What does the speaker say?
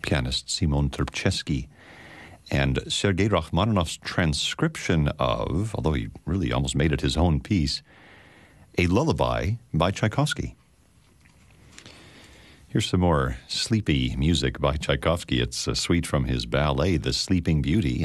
pianist Simon Trpceski, and Sergei Rachmaninoff's transcription of, although he really almost made it his own piece, a lullaby by Tchaikovsky. Here's some more sleepy music by Tchaikovsky. It's a suite from his ballet, The Sleeping Beauty.